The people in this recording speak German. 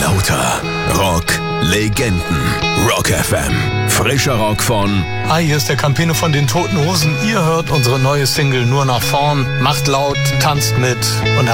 Lauter Rock-Legenden. Rock FM. Frischer Rock von... Hi, hier ist der Campino von den Toten Hosen. Ihr hört unsere neue Single Nur nach vorn. Macht laut, tanzt mit und